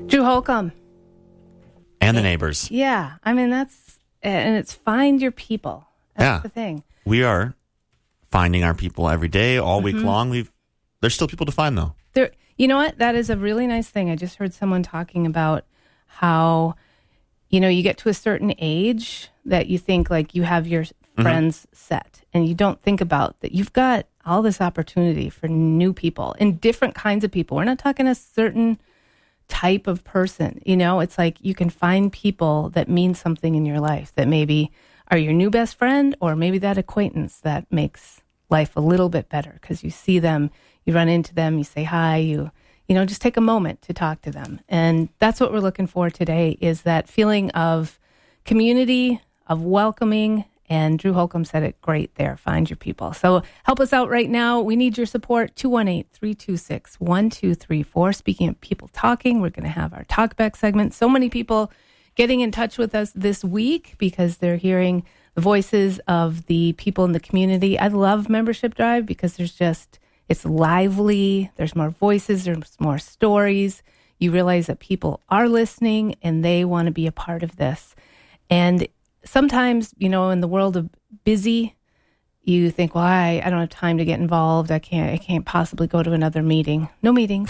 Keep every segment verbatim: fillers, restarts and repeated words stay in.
Drew Holcomb. And the neighbors. Yeah. I mean, that's, and it's find your people. That's yeah. the thing. We are finding our people every day, all week mm-hmm. long. We've There's still people to find, though. There, you know what? That is a really nice thing. I just heard someone talking about how, you know, you get to a certain age that you think like you have your friends mm-hmm. set, and you don't think about that you've got all this opportunity for new people and different kinds of people. We're not talking a certain type of person. You know, it's like you can find people that mean something in your life that maybe are your new best friend, or maybe that acquaintance that makes life a little bit better because you see them, you run into them, you say hi, you you know, just take a moment to talk to them. And that's what we're looking for today, is that feeling of community, of welcoming. And Drew Holcomb said it great there. Find your people. So help us out right now. We need your support. two one eight, three two six, one two three four. Speaking of people talking, we're going to have our Talkback segment. So many people getting in touch with us this week because they're hearing the voices of the people in the community. I love Membership Drive because there's just, it's lively. There's more voices. There's more stories. You realize that people are listening and they want to be a part of this. And sometimes, you know, in the world of busy, you think, well, I, I don't have time to get involved. I can't I can't possibly go to another meeting. No meetings.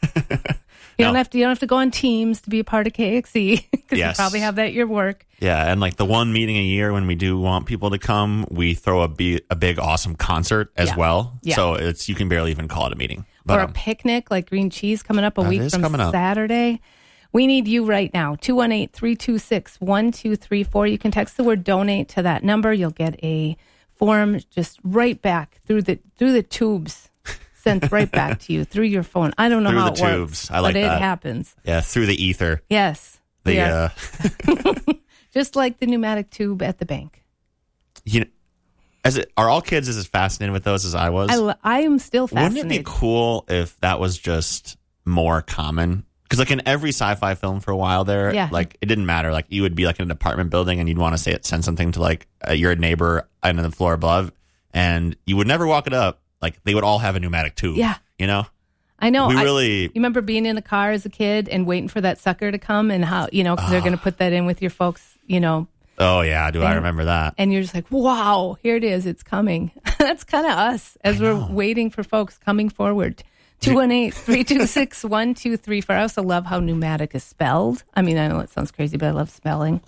You no. don't have to you don't have to go on Teams to be a part of K X E because yes. you probably have that at your work. Yeah, and like the one meeting a year when we do want people to come, we throw a, be- a big awesome concert as yeah. well. Yeah. So it's you can barely even call it a meeting. But, or a um, picnic like Green Cheese coming up a week from up. Saturday. We need you right now. two one eight, three two six, one two three four. You can text the word donate to that number. You'll get a form just right back through the through the tubes, sent right back to you through your phone. I don't know through how the it tubes. works, I like but that. It happens. Yeah, through the ether. Yes. The yeah. uh... just like the pneumatic tube at the bank. You know, as it, are all kids as fascinated with those as I was? I, I am still fascinated. Wouldn't it be cool if that was just more common? Because like in every sci-fi film for a while there, yeah. like it didn't matter. Like you would be like in an apartment building and you'd want to say it, send something to like uh, your neighbor on the floor above, and you would never walk it up. Like they would all have a pneumatic tube. Yeah, you know. I know. We I, really. You remember being in a car as a kid and waiting for that sucker to come, and how you know because uh, they're going to put that in with your folks. You know. Oh yeah, do and, I remember that? And you're just like, wow, here it is, it's coming. That's kind of us as we're waiting for folks coming forward. two one eight, three two six, one two three four. I also love how pneumatic is spelled. I mean, I know it sounds crazy, but I love spelling.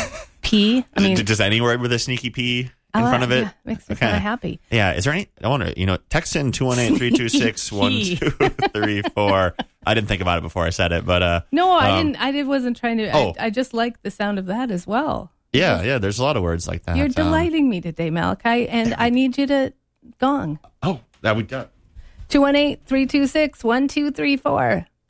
P. I mean, just any word with a sneaky P in like, front of it? Yeah, makes me okay. kind of happy. Yeah. Is there any? I wonder, you know, text in two one eight, three two six, one two three four. I didn't think about it before I said it, but. uh No, I um, didn't. I did, wasn't trying to. Oh. I, I just like the sound of that as well. Yeah, yeah. There's a lot of words like that. You're um, delighting me today, Malachi, and I need you to gong. Oh, that we got. two one eight, three two six, one two three four. I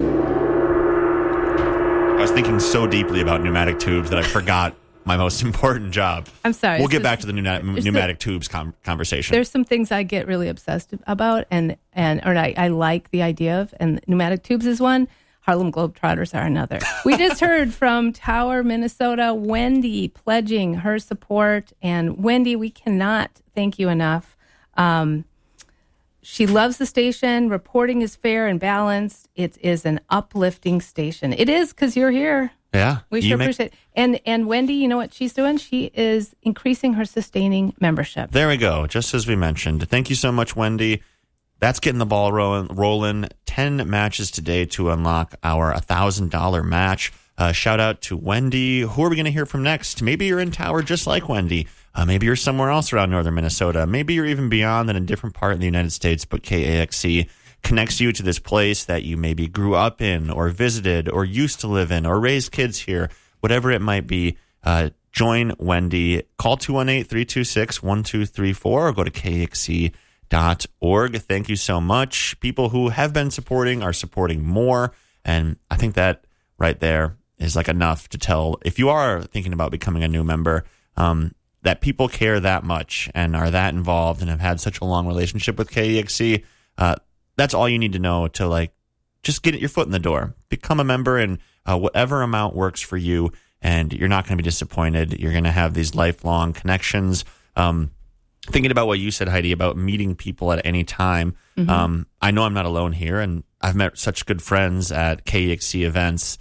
was thinking so deeply about pneumatic tubes that I forgot my most important job. I'm sorry. We'll get back to the pneumatic, pneumatic the, tubes com- conversation. There's some things I get really obsessed about, and, and or I, I like the idea of, and pneumatic tubes is one. Harlem Globetrotters are another. We just heard from Tower, Minnesota, Wendy pledging her support. And Wendy, we cannot thank you enough. Um, she loves the station. Reporting is fair and balanced. It is an uplifting station. It is because you're here. Yeah. We sure make- appreciate it. And, and Wendy, you know what she's doing? She is increasing her sustaining membership. There we go. Just as we mentioned. Thank you so much, Wendy. That's getting the ball rolling. rolling. ten matches today to unlock our one thousand dollars match. Uh, shout out to Wendy. Who are we going to hear from next? Maybe you're in Tower just like Wendy. Uh, maybe you're somewhere else around northern Minnesota. Maybe you're even beyond in a different part of the United States, but K A X C connects you to this place that you maybe grew up in or visited or used to live in or raised kids here, whatever it might be. Uh, join Wendy. Call two one eight, three two six, one two three four or go to K X C dot org. Thank you so much. People who have been supporting are supporting more. And I think that right there is like enough to tell if you are thinking about becoming a new member, um, that people care that much and are that involved and have had such a long relationship with K E X C. Uh, that's all you need to know to like just get your foot in the door, become a member, and uh, whatever amount works for you. And you're not going to be disappointed. You're going to have these lifelong connections. Um, Thinking about what you said, Heidi, about meeting people at any time. Mm-hmm. Um, I know I'm not alone here, and I've met such good friends at K E X C events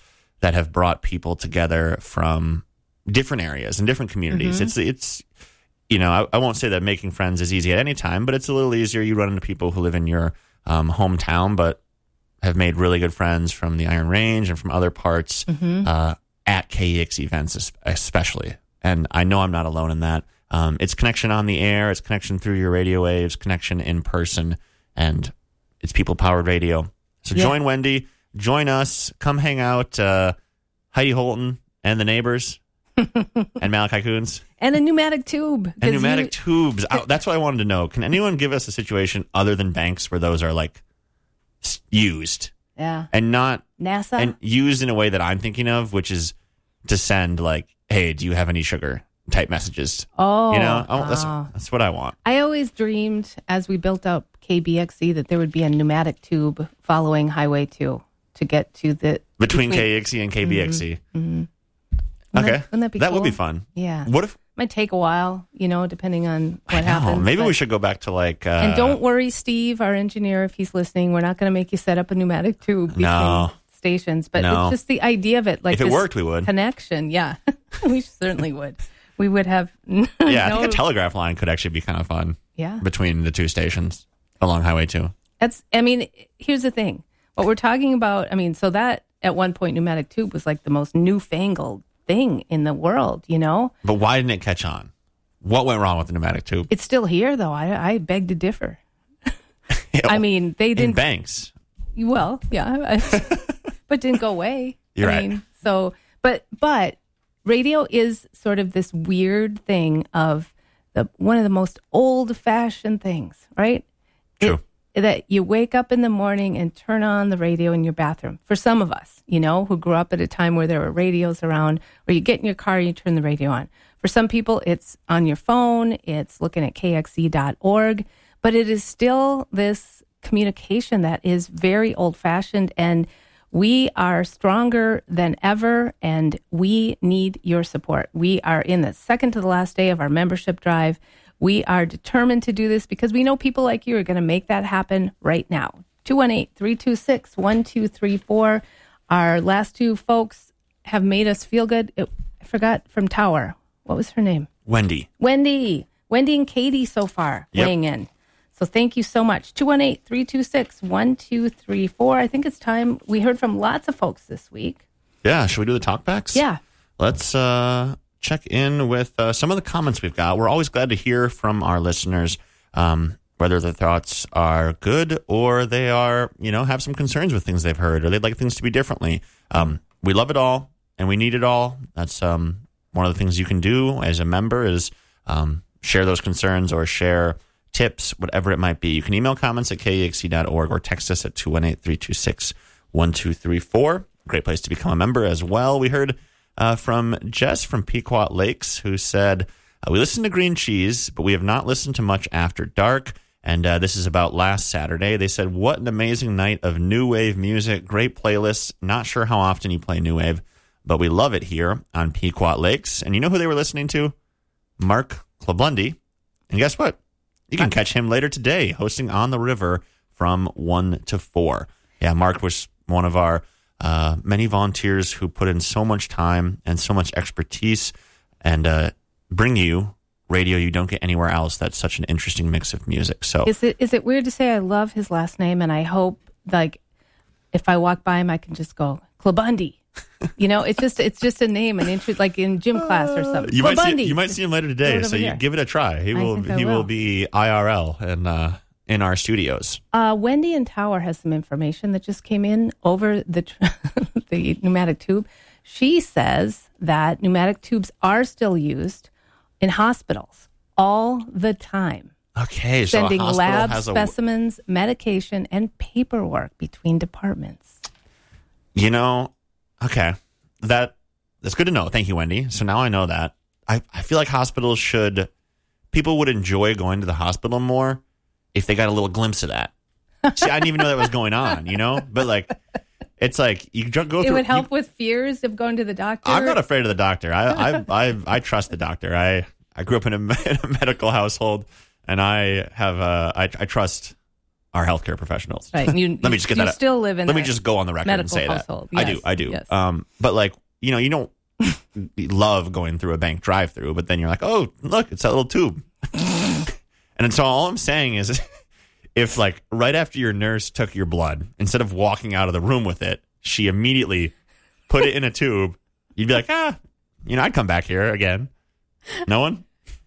that have brought people together from different areas and different communities. Mm-hmm. It's, it's, you know, I, I won't say that making friends is easy at any time, but it's a little easier. You run into people who live in your um, hometown, but have made really good friends from the Iron Range and from other parts mm-hmm. uh, at K E X events, especially. And I know I'm not alone in that. Um, it's connection on the air, it's connection through your radio waves, connection in person, and it's people-powered radio. So yeah. Join Wendy, join us, come hang out. Uh, Heidi Holton and the neighbors. And Malachi Coons. And a pneumatic tube. And pneumatic you, tubes. Oh, that's what I wanted to know. Can anyone give us a situation other than banks where those are like used? Yeah. And not NASA? And used in a way that I'm thinking of, which is to send like, hey, do you have any sugar type messages? Oh. You know, oh, that's, that's what I want. I always dreamed as we built out K B X E that there would be a pneumatic tube following Highway two to get to the... Between, between K E X E and K B X E. Mm-hmm. Mm-hmm. Okay, that, wouldn't that be that cool? would be fun. Yeah. What if might take a while, you know, depending on what I know, happens. Maybe but, we should go back to like. Uh, and don't worry, Steve, our engineer, if he's listening, we're not going to make you set up a pneumatic tube between no, stations. But no. it's just the idea of it. Like if it worked, we would connection. Yeah, we certainly would. We would have. yeah, no, I think a telegraph line could actually be kind of fun. Yeah, between the two stations along Highway two. That's. I mean, here's the thing. What we're talking about. I mean, so that at one point pneumatic tube was like the most newfangled thing in the world, you know. But why didn't it catch on? What went wrong with the pneumatic tube? It's still here, though. I, I beg to differ. I mean, they didn't. In banks. Well, yeah, but didn't go away. You're I right. Mean, so, but but radio is sort of this weird thing of the one of the most old-fashioned things, right? True. It, that you wake up in the morning and turn on the radio in your bathroom. For some of us, you know, who grew up at a time where there were radios around, or you get in your car and you turn the radio on. For some people, it's on your phone, it's looking at K X E dot org, but it is still this communication that is very old-fashioned, and we are stronger than ever, and we need your support. We are in the second to the last day of our membership drive. We are determined to do this because we know people like you are going to make that happen right now. two one eight, three two six, one two three four. Our last two folks have made us feel good. It, I forgot from Tower. What was her name? Wendy. Wendy. Wendy and Katie so far yep. weighing in. So thank you so much. two one eight, three two six, one two three four. I think it's time. We heard from lots of folks this week. Yeah. Should we do the talkbacks? Yeah. Let's uh, check in with uh, some of the comments we've got. We're always glad to hear from our listeners, um, whether their thoughts are good or they are, you know, have some concerns with things they've heard or they'd like things to be differently. Um, we love it all and we need it all. That's um, one of the things you can do as a member is um, share those concerns or share tips, whatever it might be. You can email comments at K E X E dot org or text us at two one eight, three two six, one two three four. Great place to become a member as well. We heard uh, from Jess from Pequot Lakes who said, uh, we listened to Green Cheese, but we have not listened to much after dark. And uh, this is about last Saturday. They said, what an amazing night of new wave music. Great playlists. Not sure how often you play new wave, but we love it here on Pequot Lakes. And you know who they were listening to? Mark Klabundy. And guess what? You can catch him later today hosting On the River from one to four. Yeah, Mark was one of our uh, many volunteers who put in so much time and so much expertise and uh, bring you radio you don't get anywhere else. That's such an interesting mix of music. So is it is it weird to say I love his last name and I hope like if I walk by him I can just go Klabundy. You know, it's just it's just a name, an interest, like in gym class or something. You might see, you might see him later today, so you here. give it a try. He I will think I he will. will be I R L and uh, in our studios. Uh, Wendy in Tower has some information that just came in over the tr- the pneumatic tube. She says that pneumatic tubes are still used in hospitals all the time. Okay, so sending a hospital lab has a, specimens, medication, and paperwork between departments. You know, okay, that that's good to know. Thank you, Wendy. So now I know that. I, I feel like hospitals should, people would enjoy going to the hospital more if they got a little glimpse of that. See, I didn't even know that was going on, you know? But like, it's like you go through. It would help you, with fears of going to the doctor. I'm not afraid of the doctor. I I I, I trust the doctor. I, I grew up in a, in a medical household, and I have uh, I I trust are healthcare professionals. Right. You, Let me just get you that. still live in Let me a just go on the record and say household. that. Yes. I do. I do. Yes. Um, but like, you know, you don't love going through a bank drive-through, but then you're like, oh, look, it's that little tube. And so all I'm saying is, if like right after your nurse took your blood, instead of walking out of the room with it, she immediately put it in a tube, you'd be like, ah, you know, I'd come back here again. No one?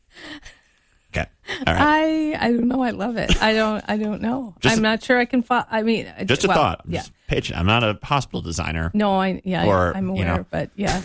Okay. All right. I I don't know. I love it. I don't I don't know. Just I'm a- not sure I can. Fo- I mean, Just a well, thought. I'm, Yeah. just pitching. I'm not a hospital designer. No. I yeah. Or, I'm you aware, know. but yeah.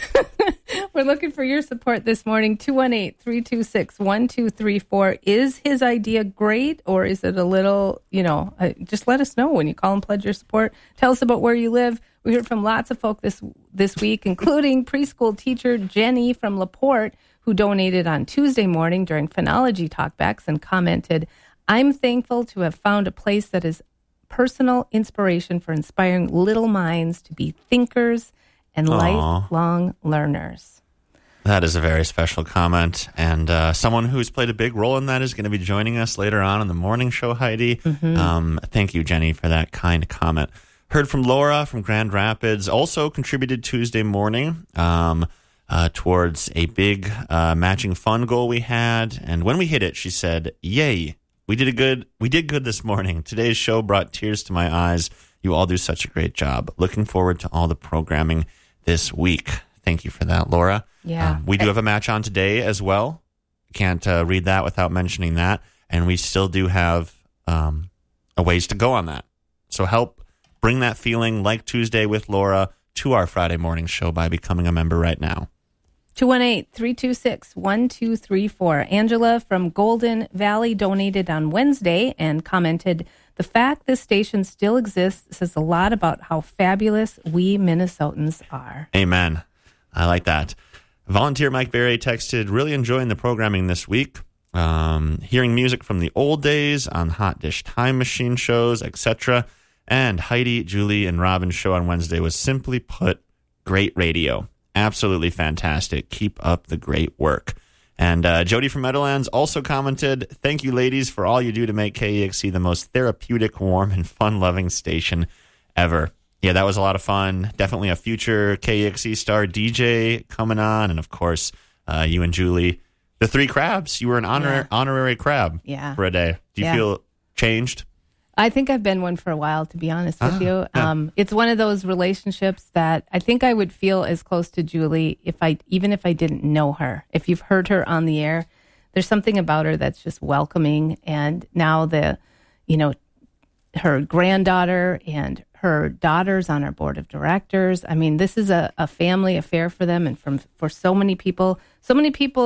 We're looking for your support this morning. two one eight, three two six, one two three four. Is his idea great, or is it a little, you know, uh, just let us know when you call and pledge your support. Tell us about where you live. We heard from lots of folk this this week, including preschool teacher Jenny from LaPorte, who donated on Tuesday morning during phonology talkbacks and commented, I'm thankful to have found a place that is personal inspiration for inspiring little minds to be thinkers and Aw. lifelong learners. That is a very special comment. And uh, someone who's played a big role in that is going to be joining us later on in the morning show, Heidi. Mm-hmm. Um, thank you, Jenny, for that kind comment. Heard from Laura from Grand Rapids, also contributed Tuesday morning um, uh, towards a big uh, matching fund goal we had. And when we hit it, she said, yay, we did a good, we did good this morning. Today's show brought tears to my eyes. You all do such a great job. Looking forward to all the programming this week. Thank you for that, Laura. Yeah. Um, we do have a match on today as well. Can't uh, read that without mentioning that. And we still do have um, a ways to go on that. So help bring that feeling like Tuesday with Laura to our Friday morning show by becoming a member right now. two one eight, three two six, one two three four. Angela from Golden Valley donated on Wednesday and commented, the fact this station still exists says a lot about how fabulous we Minnesotans are. Amen. I like that. Volunteer Mike Berry texted, really enjoying the programming this week. Um, hearing music from the old days on Hot Dish Time Machine shows, et cetera. And Heidi, Julie, and Robin's show on Wednesday was simply put, great radio. Absolutely fantastic. Keep up the great work. And uh, Jody from Meadowlands also commented, thank you, ladies, for all you do to make K E X C the most therapeutic, warm, and fun-loving station ever. Yeah, that was a lot of fun. Definitely a future K E X C star D J coming on. And, of course, uh, you and Julie, the three crabs. You were an honor- Yeah. honorary crab Yeah. for a day. Do you Yeah. feel changed? I think I've been one for a while, to be honest with Ah, you. yeah. Um, it's one of those relationships that I think I would feel as close to Julie if I, even if I didn't know her. If you've heard her on the air, there's something about her that's just welcoming. And now the, you know, her granddaughter and her daughters on our board of directors. I mean, this is a, a family affair for them and from for so many people. So many people